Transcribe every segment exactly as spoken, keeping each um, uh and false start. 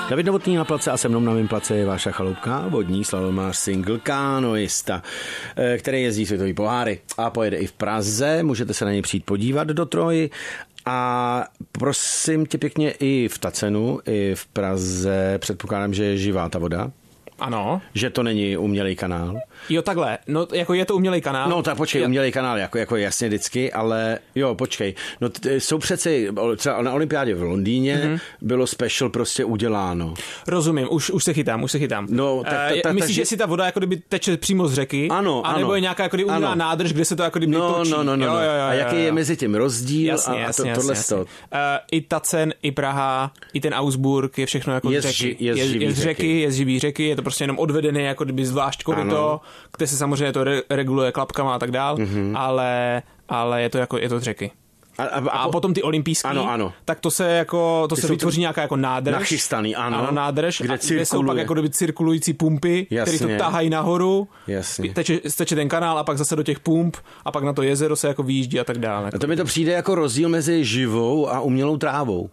David Novotný na place a se mnou na mým place je Váša Chaloupka, vodní slalomář, single kanoista, který jezdí světový poháry a pojede i v Praze. Můžete se na něj přijít podívat do Troji. A prosím tě pěkně, i v Tacenu, i v Praze předpokládám, že je živá ta voda. Ano. Že to není umělej kanál. Jo, takhle. No, jako je to umělej kanál. No, tak počkej, umělej kanál, jako, jako jasně vždycky, ale jo, počkej. No, t- jsou přeci, třeba na olympiádě v Londýně mm-hmm. bylo special prostě uděláno. Rozumím, už, už se chytám, už se chytám. No, tak, ta, ta, Myslíš, ta, že si ta voda jako kdyby teče přímo z řeky? Ano, a nebo ano. je nějaká jako kdyby umělá nádrž, kde se to jako kdyby no, točí? No, no, no, jo, jo, jo, a jaký jo, jo. je mezi tím rozdíl jasně, a, jasně, a to, tohle jasně, to. Uh, I Tacen, i Praha, i ten Augsburg je všechno jako je z řeky. Je, je, je z řeky, řeky, je z živý řeky, je to prostě jenom odvedený jako kdyby zvlášť koryto, kde se samozřejmě to re- reguluje klapkama a tak dál, mm-hmm. ale, ale je to jako je to z řeky. A, a, a, a potom ty olympijský, ano, ano. tak to se jako to ty se vytvoří to nějaká jako nádrž. Nachystaný, ano. Ano, nádrž, kde, a, kde jsou pak jako kdyby cirkulující pumpy, které to tahají nahoru. Jasně. Teče, teče ten kanál a pak zase do těch pump a pak na to jezero se jako vyjíždí a tak dále. A to mi to přijde jako rozdíl mezi živou a umělou trávou.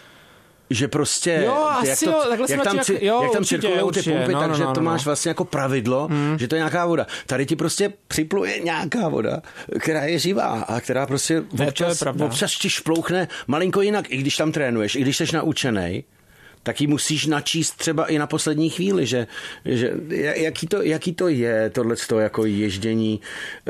Že prostě, jo, jak, asi to, jo, jak tam, jak, jo, jak tam určitě, cirkulují ty určitě. pumpy, no, takže no, no, to no. máš vlastně jako pravidlo, mm. že to je nějaká voda. Tady ti prostě připluje nějaká voda, která je živá a která prostě občas, občas ti šplouchne malinko jinak, i když tam trénuješ, i když jsi naučenej, tak ji musíš načíst třeba i na poslední chvíli, že, že jaký, to, jaký to je tohleto jako ježdění,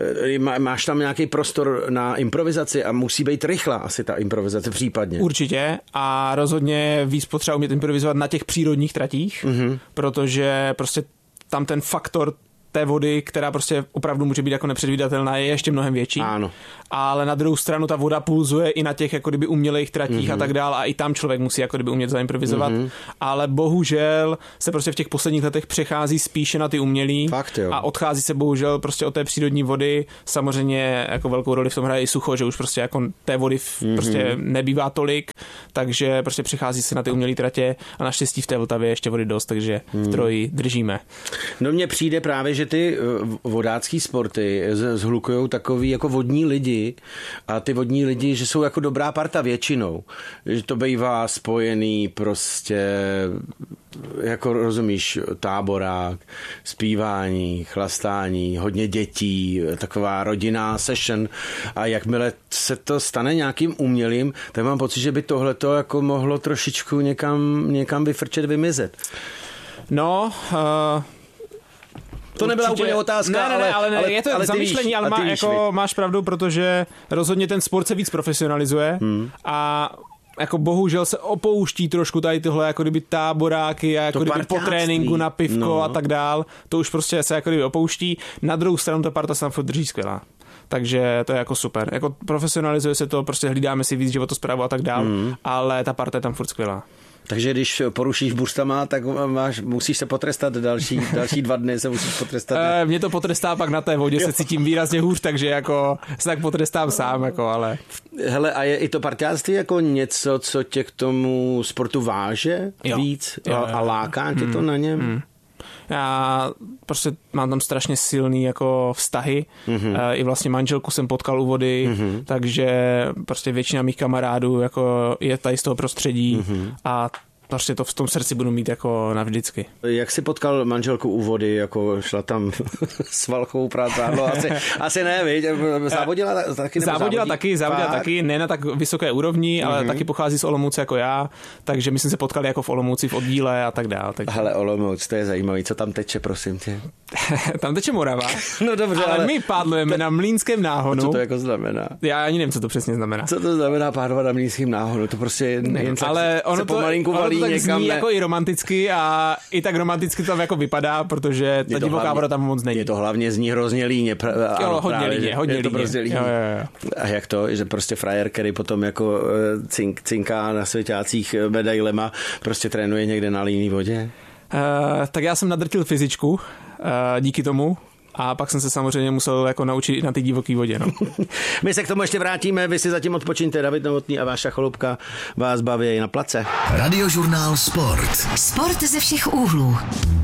máš tam nějaký prostor na improvizaci a musí být rychlá asi ta improvizace případně. Určitě a rozhodně víc potřeba umět improvizovat na těch přírodních tratích, mm-hmm. protože prostě tam ten faktor té vody, která prostě opravdu může být jako nepředvídatelná, je ještě mnohem větší. Ano. Ale na druhou stranu ta voda pulzuje i na těch jako kdyby umělejch tratích mm-hmm. a tak dále a i tam člověk musí jako kdyby umět zaimprovizovat. Mm-hmm. Ale bohužel se prostě v těch posledních letech přechází spíše na ty umělý. Fakt, jo. A odchází se bohužel prostě od té přírodní vody. Samozřejmě jako velkou roli v tom hraje i sucho, že už prostě jako té vody mm-hmm. prostě nebývá tolik, takže prostě přechází se na ty umělé tratě a naštěstí v té Vltavě ještě vody dost, takže mm. v Troji držíme. No mně přijde právě, že ty vodácký sporty zhlukujou takový jako vodní lidi a ty vodní lidi, že jsou jako dobrá parta většinou. Že to bývá spojený prostě jako rozumíš, táborák, zpívání, chlastání, hodně dětí, taková rodinná session a jakmile se to stane nějakým umělým, tak mám pocit, že by tohleto jako mohlo trošičku někam, někam vyfrčet, vymizet. No, uh... To nebyla určitě, úplně otázka, ne, ne, ne, ale, ale, ale je to ale zamýšlení, víš, ale má, jako, máš pravdu, protože rozhodně ten sport se víc profesionalizuje hmm. a jako bohužel se opouští trošku tady tyhle jako kdyby táboráky a jako kdyby po tréninku na pivko no. a tak dál. To už prostě se jako kdyby opouští. Na druhou stranu ta parta se tam furt drží skvělá. Takže to je jako super. Jako profesionalizuje se to, prostě hlídáme si víc životosprávu a tak dál, hmm. ale ta parta je tam furt skvělá. Takže když porušíš burstama, tak máš, musíš se potrestat další, další dva dny se musíš potrestat. E, mě to potrestá pak na té vodě, se cítím výrazně hůř, takže jako se tak potrestám sám, jako, ale... Hele, a je i to parťáctví jako něco, co tě k tomu sportu váže jo. víc jo, jo, jo. a láká tě hmm. to na něm? Hmm. Já prostě mám tam strašně silný jako vztahy. Mm-hmm. E, I vlastně manželku jsem potkal u vody, mm-hmm. takže prostě většina mých kamarádů jako je tady z toho prostředí mm-hmm. a prostě to v tom srdci budu mít jako navždycky. Jak jsi potkal manželku u vody, jako šla tam s valchou prátadlo? Asi, asi ne, viď? Závodila taky? Závodila závodí? taky, závodila Fakt? taky, ne na tak vysoké úrovni, ale mm-hmm. taky pochází z Olomouce jako já, takže my jsme se potkali jako v Olomouci v oddíle a tak dále. Takže... Hele, Olomouc, to je zajímavý, co tam teče, prosím tě? Tam teče Morava. No dobře, ale, ale my pádlujeme to... na Mlýnském náhonu. Co to jako znamená? Já ani nevím, co to přesně znamená. Co to znamená pádovat na Mlýnském náhonu? To prostě jen ale ono se to, pomalinku ono valí to tak někam. Zní jako i romanticky a i tak romanticky to tam jako vypadá, protože ta divoká voda tam moc není. Je to hlavně zní hrozně líně. Pra, jo, ano, hodně právě, líně, hodně je to líně. Prostě líně. Jo, jo, jo. A jak to, že prostě frajer, který potom jako cink, cinká na svěťácích medailema, prostě trénuje někde na líný vodě? Uh, tak já jsem nadrtil fyzičku uh, díky tomu. A pak jsem se samozřejmě musel jako naučit i na té divoké vodě. No. My se k tomu ještě vrátíme, vy si zatím odpočiňte. David Novotný a Váša Chaloupka vás baví i na place. Radiožurnál Sport. Sport ze všech úhlů.